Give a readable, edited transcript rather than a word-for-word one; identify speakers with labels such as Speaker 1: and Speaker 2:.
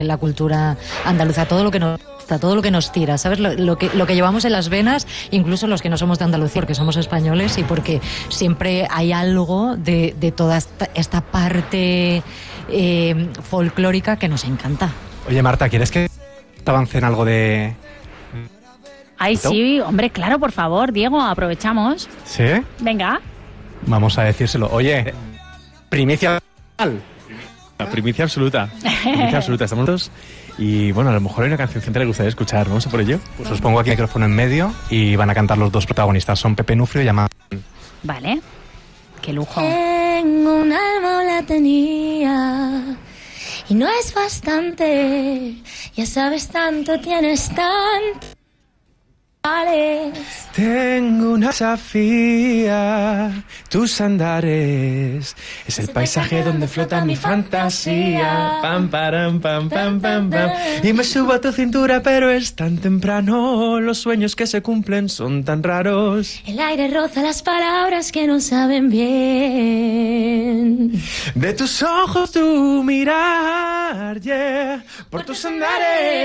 Speaker 1: la cultura andaluza, todo lo que nos tira, ¿sabes? Lo que llevamos en las venas, incluso los que no somos de Andalucía, porque somos españoles y porque siempre hay algo de toda esta parte folclórica que nos encanta.
Speaker 2: Oye, Marta, ¿quieres que te avancen algo de...?
Speaker 3: Ay, sí, hombre, claro, por favor, Diego, aprovechamos.
Speaker 2: ¿Sí?
Speaker 3: Venga.
Speaker 2: Vamos a decírselo. Oye, primicia...
Speaker 4: La primicia absoluta. Primicia absoluta. Estamos todos... Y bueno, a lo mejor hay una canción que le gustaría escuchar. ¿Vamos a por ello?
Speaker 2: Pues os pongo aquí el micrófono en medio y van a cantar los dos protagonistas. Son Pepe Nufrio y Amado.
Speaker 3: Vale. Qué lujo.
Speaker 5: En un alma la tenía y no es bastante. Ya sabes tanto, tienes tanto.
Speaker 4: Tengo una Sofía, tus andares, es el paisaje donde flota mi fantasía. Pam, param, pam, pam, pam, pam. Y me subo a tu cintura, pero es tan temprano. Los sueños que se cumplen son tan raros.
Speaker 5: El aire roza las palabras que no saben bien.
Speaker 4: De tus ojos tu mirar, yeah, por tus andares.